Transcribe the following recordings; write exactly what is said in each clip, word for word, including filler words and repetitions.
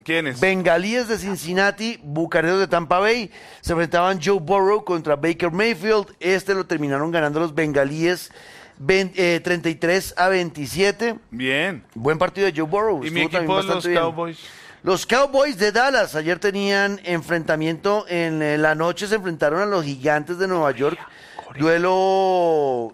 ¿Quiénes? Bengalíes de Cincinnati, Bucaneros de Tampa Bay. Se enfrentaban Joe Burrow contra Baker Mayfield. Este lo terminaron ganando los Bengalíes veinte, eh, treinta y tres a veintisiete. Bien. Buen partido de Joe Burrow. ¿Y mi Estuvo equipo, también los bastante bien. Cowboys? Los Cowboys de Dallas ayer tenían enfrentamiento en eh, la noche, se enfrentaron a los Gigantes de Nueva York. Duelo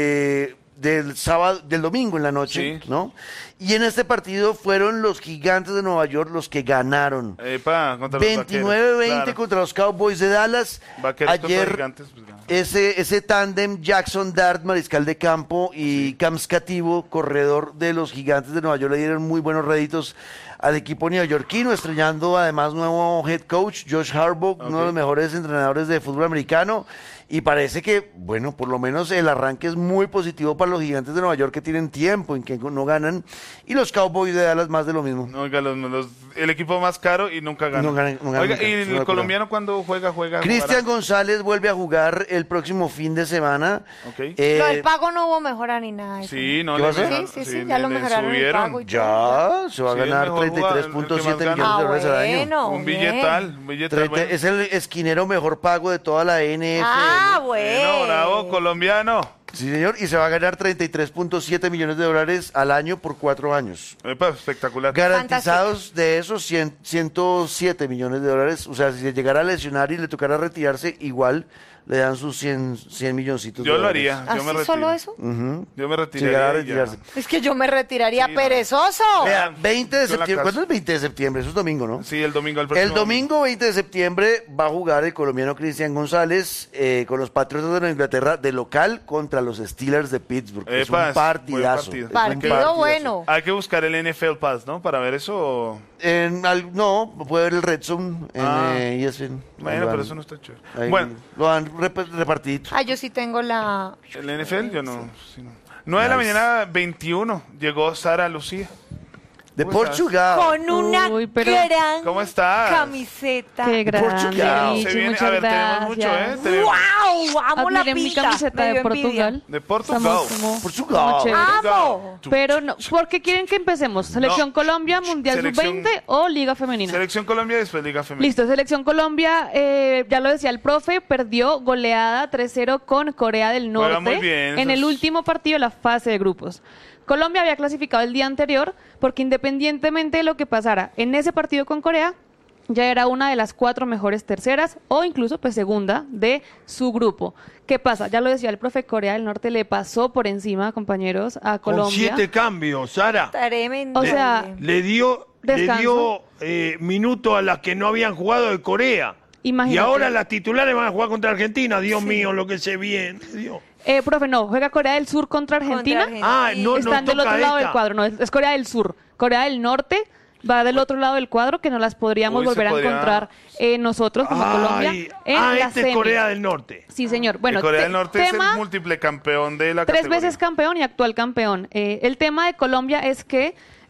de del sábado, del domingo en la noche, Sí. ¿no? Y en este partido fueron los Gigantes de Nueva York los que ganaron. Epa, contra los veintinueve a veinte Vaqueros. contra los Cowboys de Dallas. Vaqueros contra Ayer Gigantes, pues, ganaron. ese, ese tándem Jackson Dart, mariscal de campo, y Cam Scativo, corredor de los Gigantes de Nueva York, le dieron muy buenos réditos al equipo neoyorquino, estrenando además nuevo head coach, Josh Harbaugh, Ok. uno de los mejores entrenadores de fútbol americano. Y parece que, bueno, por lo menos el arranque es muy positivo para los Gigantes de Nueva York, que tienen tiempo en que no ganan, y los Cowboys de Dallas más de lo mismo. No, oiga, los, los- el equipo más caro y nunca gana. No gana- no gana Oiga, nunca, ¿y es una el locura. colombiano cuando juega, juega? Cristian jugará? González vuelve a jugar el próximo fin de semana. Ok. Eh, Lo del pago no hubo mejora ni nada. de eso. Sí, no, ¿Qué le pasó? mejoraron- Sí, sí, sí, le- ya lo le mejoraron el subieron. pago y todo. Ya, se va a Sí, el ganar mejor treinta y jugador, tres el punto que más siete gana. millones Ah, de dólares al año. bueno. Un bien. billetal, un billetal. treinta bueno. Es el esquinero mejor pago de toda la N F L. Ah, Bueno, bueno. bravo, colombiano. Sí, señor, y se va a ganar treinta y tres punto siete millones de dólares al año por cuatro años. Epa, espectacular. Garantizados de esos cien, ciento siete millones de dólares. O sea, si le llegara a lesionar y le tocara retirarse, igual le dan sus cien, cien milloncitos de Yo lo dólares. haría. Yo me ¿Así retiro. solo eso? Ujú. Yo me Si llegara a retiraría. y ya. retirarse. Es que yo me retiraría Sí, no. perezoso. Vea, veinte de Yo en la septiembre. casa. ¿Cuándo es veinte de septiembre? Eso es domingo, ¿no? Sí, el domingo. El, El próximo domingo veinte de septiembre va a jugar el colombiano Cristian González eh, con los Patriotas de Nueva Inglaterra de local contra los Steelers de Pittsburgh. Es Epa, un es partidazo. buen partido. es un Partido partidazo. bueno. Hay que buscar el N F L Pass, ¿no? Para ver eso. o- En al- no, puede ver el Red Zone en Ah. eh, E S P N. Bueno, Lo pero dan- eso no está chévere. ahí Bueno, Lo han rep- repartidito. Ah, yo sí tengo la... el N F L yo no. sí, no. nueve de la Nice. mañana, veintiuno. Llegó Sara Lucía. De ¿Cómo estás? Portugal. Con una Uy, pero- gran ¿Cómo estás? camiseta. Qué grande, Portugal. Richie, Se viene- muchas a ver, tenemos gracias. mucho, ¿eh? Tenemos- ¡Wow! Amo la Admiren mi pinta. camiseta Me de dio envidia. Portugal. De Portugal. Estamos como, Portugal. como chéveres. ¡Amo! Pero no, ¿por qué quieren que empecemos? ¿Selección No. Colombia, Mundial Selección- sub veinte o Liga Femenina? Selección Colombia y después Liga Femenina. Listo, Selección Colombia, eh, ya lo decía el profe, perdió goleada tres cero con Corea del Juega Norte muy bien, en esos- el último partido de la fase de grupos. Colombia había clasificado el día anterior porque independientemente de lo que pasara en ese partido con Corea, ya era una de las cuatro mejores terceras o incluso pues segunda de su grupo. ¿Qué pasa? Ya lo decía el profe, Corea del Norte le pasó por encima, compañeros, a Con Colombia. siete cambios, Sara. Tremendo. O sea, Le dio, le Descanso. dio eh, minutos a las que no habían jugado de Corea. Imagínate. Y ahora las titulares van a jugar contra Argentina. Dios mío, lo que se viene. Dios. Eh, profe, no, juega Corea del Sur contra Contra Argentina. Argentina. Ah, no, Están del toca otro lado esta. del cuadro, no, es, es Corea del Sur. Corea del Norte va del otro lado del cuadro, que no las podríamos Uy, se volver podría- a encontrar eh, nosotros como Colombia Ay, en ah, la este semi. es Corea del Norte. Sí, señor. Bueno, Y Corea te- del Norte es tema, el múltiple campeón de la tres categoría. veces campeón y actual campeón. Eh, el tema de Colombia es que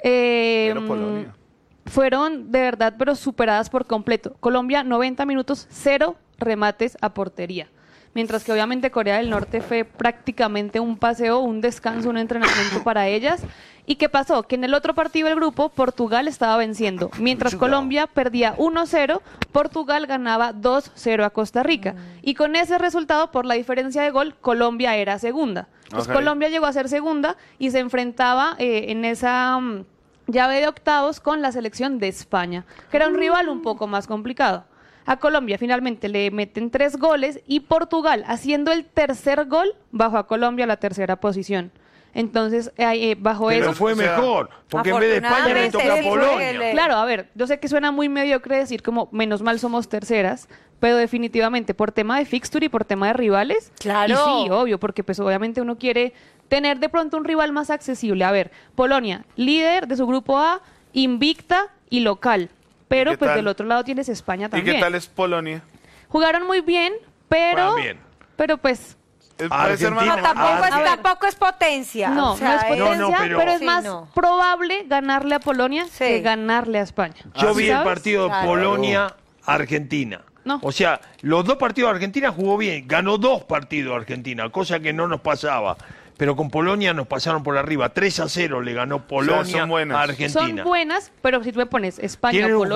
eh, Pero Polonia. fueron de verdad, pero superadas por completo. Colombia, noventa minutos, cero remates a portería. Mientras que obviamente Corea del Norte fue prácticamente un paseo, un descanso, un entrenamiento para ellas. ¿Y qué pasó? Que en el otro partido del grupo, Portugal estaba venciendo. Mientras Portugal. Colombia perdía uno cero, Portugal ganaba dos cero a Costa Rica. Y con ese resultado, por la diferencia de gol, Colombia era segunda. Entonces, Ok. Colombia llegó a ser segunda y se enfrentaba eh, en esa mm, llave de octavos con la selección de España, que era un rival un poco más complicado. A Colombia finalmente le meten tres goles y Portugal, haciendo el tercer gol, bajó a Colombia a la tercera posición. Entonces, eh, eh, bajo Pero eso... fue o sea, mejor. Porque en vez de España le afortunadamente, toca a sí, fue Polonia. el- Claro, a ver, yo sé que suena muy mediocre decir como menos mal somos terceras, pero definitivamente por tema de fixture y por tema de rivales. Claro. Y sí, obvio, porque pues obviamente uno quiere tener de pronto un rival más accesible. A ver, Polonia, líder de su grupo A, invicta y local. Pero qué pues tal? del otro lado tienes España ¿Y también. qué tal es Polonia? Jugaron muy bien, pero Juegan bien. pero pues Es- Puede ser más... Argentina- No, tampoco, Ah, es, a ver. tampoco es potencia. no, o sea, no es potencia, No, no, pero, pero- es Sí, más no. probable ganarle a Polonia Sí. que ganarle a España. Yo Ah, vi ¿sí? el ¿Sabes? partido de Claro. Polonia-Argentina. No. O sea, los dos partidos de Argentina jugó bien. Ganó dos partidos Argentina, cosa que no nos pasaba. pero con Polonia nos pasaron por arriba. tres a cero le ganó Polonia son buenas. a Argentina. Son buenas, pero si tú me pones España Tienen o un Polonia,